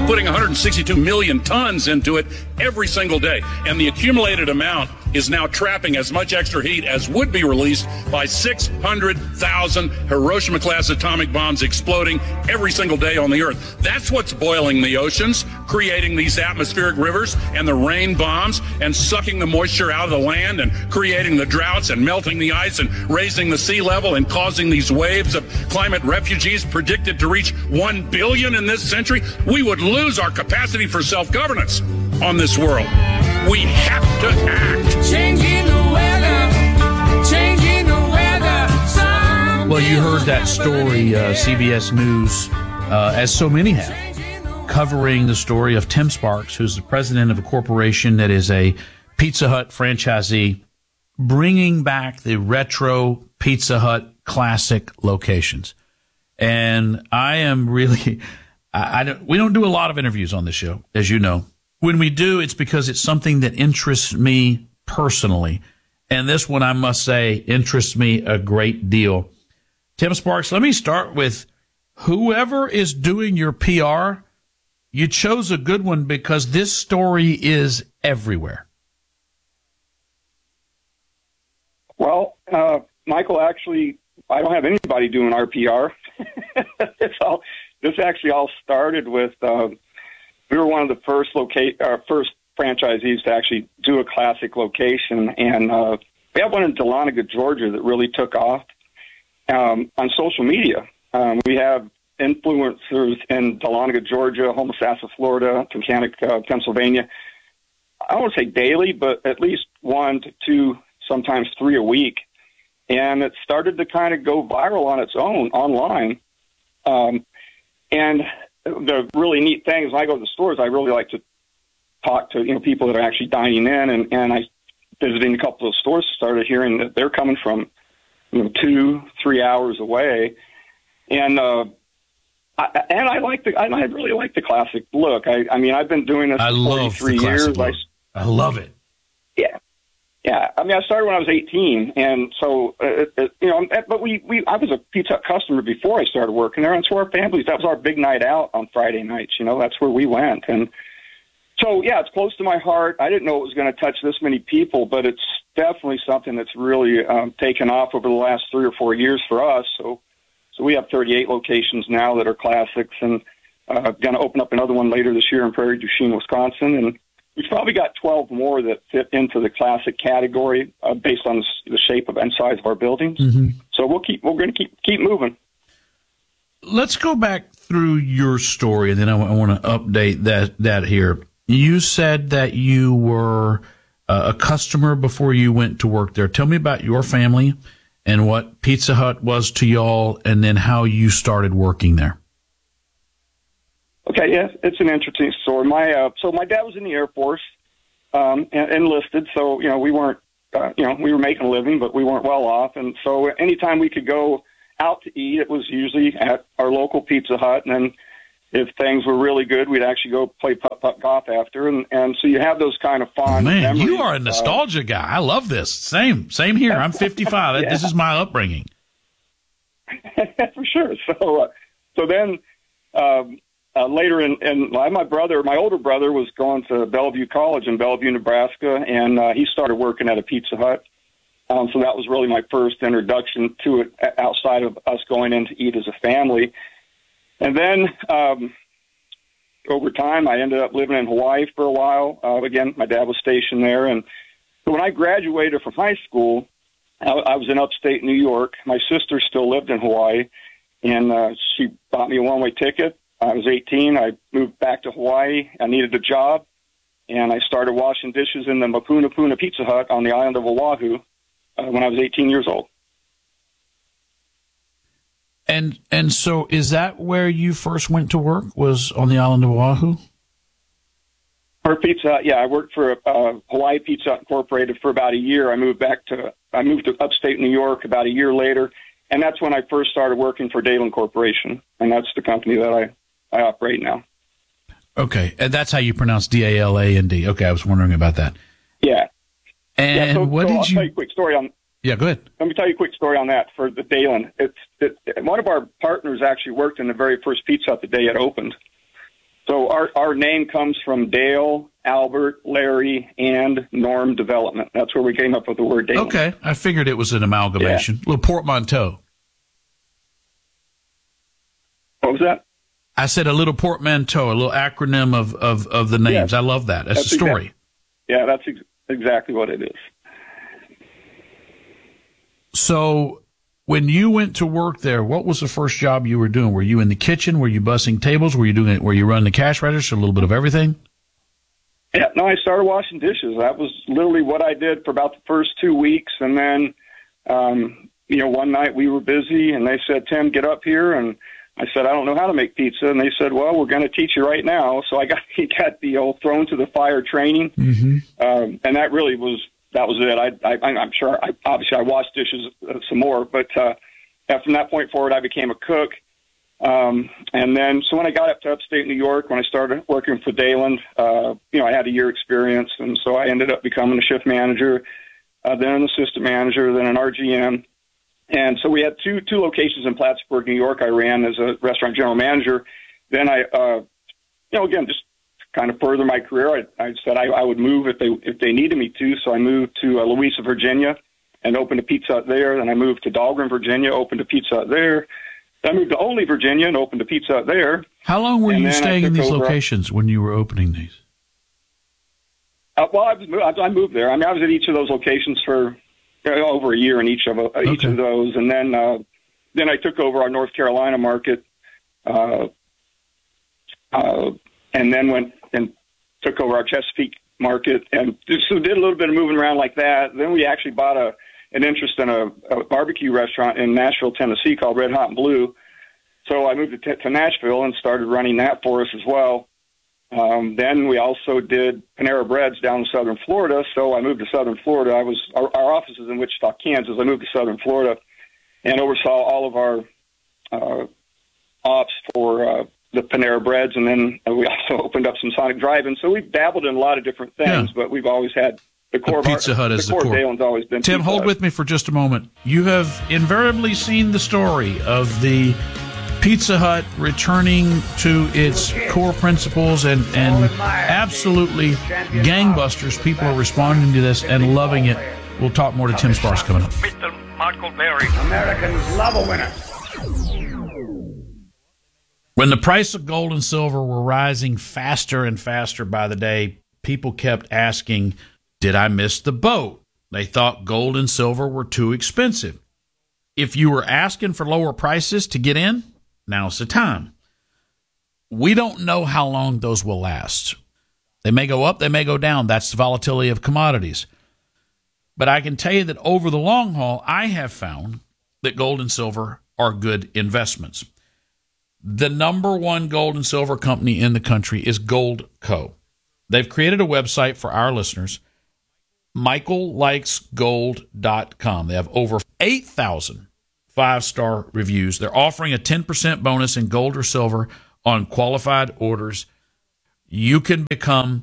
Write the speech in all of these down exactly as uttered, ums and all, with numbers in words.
putting one hundred sixty-two million tons into it every single day. And the accumulated amount is now trapping as much extra heat as would be released by six hundred thousand Hiroshima-class atomic bombs exploding every single day on the Earth. That's what's boiling the oceans, creating these atmospheric rivers and the rain bombs and sucking the moisture out of the land and creating the droughts and melting the ice and raising the sea level and causing these waves of climate refugees predicted to reach one billion in this century. We would lose our capacity for self-governance on this world. We have to act. Changing the weather, changing the weather. Well, you heard that story, uh, C B S News, uh, as so many have, covering the story of Tim Sparks, who's the president of a corporation that is a Pizza Hut franchisee, bringing back the retro Pizza Hut classic locations. And I am really, I, I don't, we don't do a lot of interviews on this show, as you know. When we do, it's because it's something that interests me personally. And this one, I must say, interests me a great deal. Tim Sparks, let me start with whoever is doing your P R. You chose a good one because this story is everywhere. Well, uh, Michael, actually, I don't have anybody doing our P R. It's all, this actually all started with, uh, we were one of the first locate, uh, first franchisees to actually do a classic location. And uh, we have one in Dahlonega, Georgia that really took off um, on social media. Um, we have influencers in Dahlonega, Georgia, Homosassa, Florida, Tunkhannock, uh, Pennsylvania. I don't want to say daily, but at least one to two, sometimes three a week. And it started to kind of go viral on its own online. Um, and the really neat thing is when I go to the stores, I really like to talk to, you know, people that are actually dining in. And, and I, visiting a couple of stores, started hearing that they're coming from, you know, two, three hours away. And, uh, I, and I like the, I really like the classic look. I, I mean, I've been doing this I for love forty-three years. I, I love it. Yeah. Yeah, I mean, I started when I was eighteen, and so, uh, it, you know, but we, we, I was a Pizza Hut customer before I started working there, and so our families, that was our big night out on Friday nights, you know, that's where we went, and so, yeah, it's close to my heart. I didn't know it was going to touch this many people, but it's definitely something that's really um, taken off over the last three or four years for us, so, so we have thirty-eight locations now that are classics, and uh, going to open up another one later this year in Prairie du Chien, Wisconsin, and we've probably got twelve more that fit into the classic category uh, based on the shape of and size of our buildings. Mm-hmm. So we'll keep, we're going to keep keep moving. Let's go back through your story, and then I, w- I want to update that that here. You said that you were uh, a customer before you went to work there. Tell me about your family and what Pizza Hut was to y'all, and then how you started working there. Okay, yes, it's an interesting story. My uh, so my dad was in the Air Force, um, and enlisted. So you know we weren't, uh, you know, we were making a living, but we weren't well off. And so anytime we could go out to eat, it was usually at our local Pizza Hut. And then if things were really good, we'd actually go play putt-putt golf after. And and so you have those kind of fond Man, memories. you are a nostalgia uh, guy. I love this. Same, same here. I'm fifty-five. Yeah. This is my upbringing. For sure. So, uh, so then. Um, Uh, later in, in my brother, my older brother was going to Bellevue College in Bellevue, Nebraska, and uh, he started working at a Pizza Hut. Um, so that was really my first introduction to it outside of us going in to eat as a family. And then um, over time, I ended up living in Hawaii for a while. Uh, again, my dad was stationed there. And so when I graduated from high school, I, I was in upstate New York. My sister still lived in Hawaii, and uh, she bought me a one-way ticket. I was eighteen. I moved back to Hawaii. I needed a job, and I started washing dishes in the Mapuna Puna Pizza Hut on the island of Oahu uh, when I was eighteen years old. And and so is that where you first went to work, was on the island of Oahu? For Pizza Hut, yeah. I worked for uh, Hawaii Pizza Hut Incorporated for about a year. I moved back to, I moved to upstate New York about a year later, and that's when I first started working for Dalen Corporation, and that's the company that I I operate now. Okay, and that's how you pronounce D A L A N D. Okay, I was wondering about that. Yeah. And yeah, so, what so did I'll you... tell you a quick story on... Yeah, go ahead. Let me tell you a quick story on that for the Dalen. It's it, one of our partners actually worked in the very first Pizza Hut the day it opened. So our, our name comes from Dale, Albert, Larry, and Norm Development. That's where we came up with the word Dale. Okay, I figured it was an amalgamation. A little portmanteau. What was that? I said a little portmanteau, a little acronym of, of, of the names. Yeah. I love that. That's, That's a story. Exactly, yeah, that's ex- exactly what it is. So when you went to work there, what was the first job you were doing? Were you in the kitchen? Were you bussing tables? Were you doing it? Were you running the cash register? A little bit of everything? Yeah, no, I started washing dishes. That was literally what I did for about the first two weeks. And then, um, you know, one night we were busy and they said, Tim, get up here. And I said, I don't know how to make pizza. And they said, well, we're going to teach you right now. So I got, got the old thrown to the fire training. Mm-hmm. Um, and that really was, that was it. I, I, I'm sure, I, obviously I washed dishes uh, some more, but uh, from that point forward, I became a cook. Um, and then, so when I got up to upstate New York, when I started working for Dayland, uh, you know, I had a year experience. And so I ended up becoming a shift manager, uh, then an assistant manager, then an R G M. And so we had two, two locations in Plattsburgh, New York. I ran as a restaurant general manager. Then I, uh, you know, again, just kind of further my career, I, I said I, I would move if they, if they needed me to. So I moved to uh, Louisa, Virginia and opened a Pizza Hut there. Then I moved to Dahlgren, Virginia, opened a Pizza Hut there. I moved to Olney, Virginia, and opened a Pizza Hut there. How long were and you staying in these over, locations when you were opening these? Uh, well, I, was, I moved there. I mean, I was at each of those locations for you know, over a year in each of uh, each okay. of those, and then uh, then I took over our North Carolina market, uh, uh, and then went and took over our Chesapeake market, and so did a little bit of moving around like that. Then we actually bought a. an interest in a, a barbecue restaurant in Nashville, Tennessee called Red Hot and Blue. So I moved to, t- to Nashville and started running that for us as well. Um, then we also did Panera Breads down in southern Florida. So I moved to southern Florida. I was our, our office is in Wichita, Kansas. I moved to southern Florida and oversaw all of our uh, ops for uh, the Panera Breads. And then we also opened up some Sonic Drive-In. So we've dabbled in a lot of different things, yeah. but we've always had The core the Pizza our, Hut is the core. the core. Dalen's always been Tim, Pizza hold Hut. with me for just a moment. You have invariably seen the story of the Pizza Hut returning to its core principles and, and absolutely gangbusters. People are responding to this and loving it. We'll talk more to Tim Sparks coming up. Mister Michael Berry. Americans love a winner. When the price of gold and silver were rising faster and faster by the day, people kept asking, did I miss the boat? They thought gold and silver were too expensive. If you were asking for lower prices to get in, now's the time. We don't know how long those will last. They may go up, they may go down. That's the volatility of commodities. But I can tell you that over the long haul, I have found that gold and silver are good investments. The number one gold and silver company in the country is Gold Co. They've created a website for our listeners, michael likes gold dot com. They have over eight thousand five-star reviews. They're offering a ten percent bonus in gold or silver on qualified orders. You can become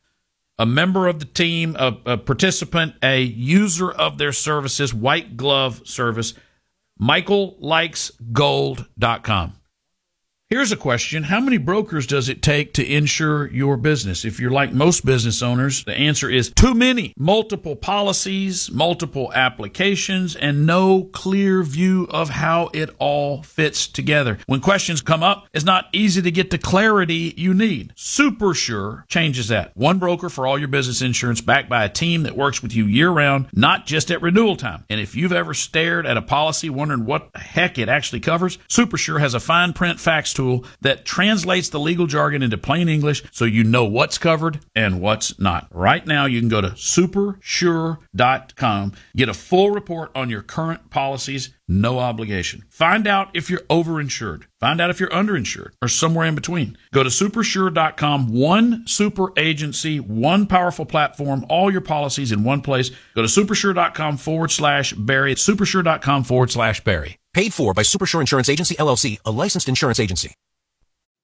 a member of the team, a, a participant, a user of their services, white glove service, michael likes gold dot com. Here's a question. How many brokers does it take to insure your business? If you're like most business owners, the answer is too many. Multiple policies, multiple applications, and no clear view of how it all fits together. When questions come up, it's not easy to get the clarity you need. SuperSure changes that. One broker for all your business insurance backed by a team that works with you year-round, not just at renewal time. And if you've ever stared at a policy wondering what the heck it actually covers, SuperSure has a fine print facts tool that translates the legal jargon into plain English so you know what's covered and what's not. Right now, you can go to super sure dot com, get a full report on your current policies, no obligation. Find out if you're overinsured. Find out if you're underinsured or somewhere in between. Go to super sure dot com, one super agency, one powerful platform, all your policies in one place. Go to super sure dot com forward slash Barry. super sure dot com forward slash Barry. Paid for by SuperSure Insurance Agency, L L C, a licensed insurance agency.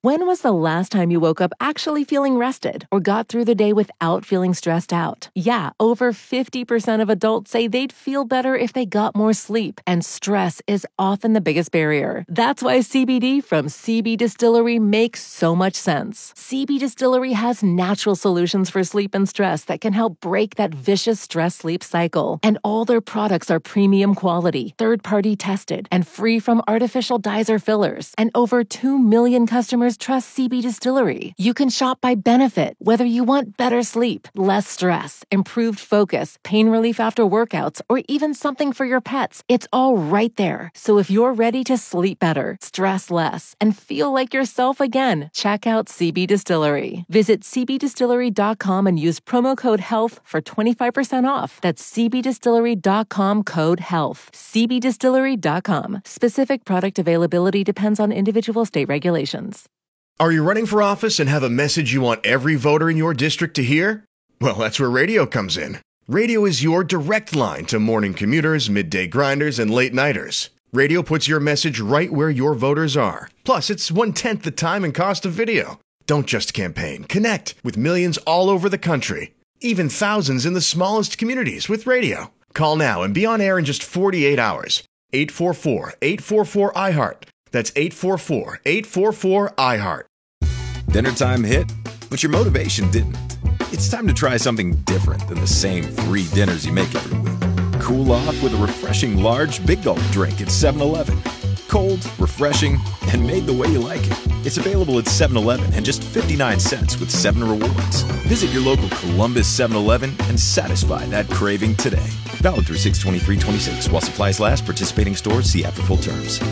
When was the last time you woke up actually feeling rested or got through the day without feeling stressed out? Yeah, over fifty percent of adults say they'd feel better if they got more sleep, and stress is often the biggest barrier. That's why C B D from C B Distillery makes so much sense. C B Distillery has natural solutions for sleep and stress that can help break that vicious stress-sleep cycle. And all their products are premium quality, third-party tested, and free from artificial dyes or fillers. And over two million customers trust C B Distillery. You can shop by benefit, whether you want better sleep, less stress, improved focus, pain relief after workouts, or even something for your pets. It's all right there. So if you're ready to sleep better, stress less, and feel like yourself again, check out C B Distillery. Visit c b distillery dot com and use promo code HEALTH for twenty-five percent off. That's c b distillery dot com code HEALTH. c b distillery dot com. Specific product availability depends on individual state regulations. Are you running for office and have a message you want every voter in your district to hear? Well, that's where radio comes in. Radio is your direct line to morning commuters, midday grinders, and late-nighters. Radio puts your message right where your voters are. Plus, it's one-tenth the time and cost of video. Don't just campaign. Connect with millions all over the country, even thousands in the smallest communities with radio. Call now and be on air in just forty-eight hours. eight four four, eight four four, I heart. That's eight four four, eight four four, I heart. Dinner time hit, but your motivation didn't. It's time to try something different than the same three dinners you make every week. Cool off with a refreshing large Big Gulp drink at seven eleven. Cold, refreshing, and made the way you like it. It's available at seven eleven and just fifty-nine cents with seven rewards. Visit your local Columbus seven eleven and satisfy that craving today. Valid through six twenty-three twenty-six while supplies last. Participating stores, see app for full terms.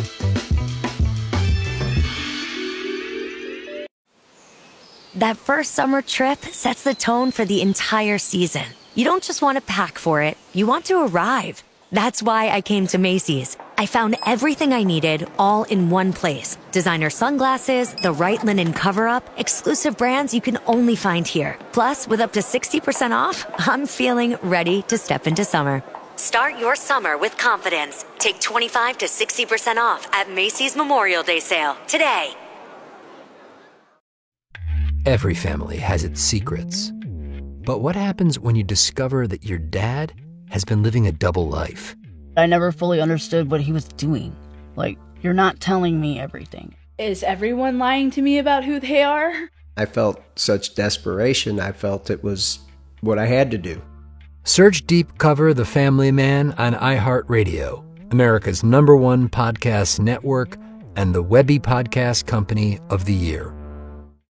That first summer trip sets the tone for the entire season. You don't just want to pack for it, you want to arrive. That's why I came to Macy's. I found everything I needed all in one place. Designer sunglasses, the right linen cover-up, exclusive brands you can only find here. Plus, with up to sixty percent off, I'm feeling ready to step into summer. Start your summer with confidence. Take twenty-five to sixty percent off at Macy's Memorial Day sale today. Every family has its secrets. But what happens when you discover that your dad has been living a double life? I never fully understood what he was doing. Like, you're not telling me everything. Is everyone lying to me about who they are? I felt such desperation. I felt it was what I had to do. Search Deep Cover The Family Man on iHeartRadio, America's number one podcast network and the Webby Podcast Company of the Year.